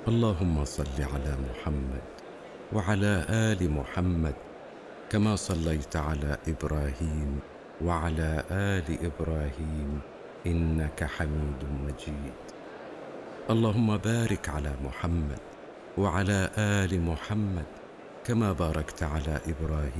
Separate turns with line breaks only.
اللهم صل على محمد وعلى آل محمد كما صليت على إبراهيم وعلى آل إبراهيم إنك حميد مجيد. اللهم بارك على محمد وعلى آل محمد كما باركت على إبراهيم